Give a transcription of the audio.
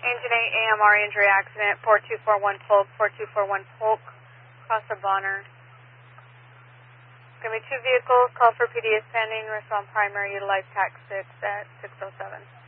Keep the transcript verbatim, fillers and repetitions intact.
Engine eight A M R injury accident, four two four one Polk, four two four one Polk, cross of Bonner. Going to be two vehicles, call for P D is pending, respond primary, utilize tax six at six oh seven.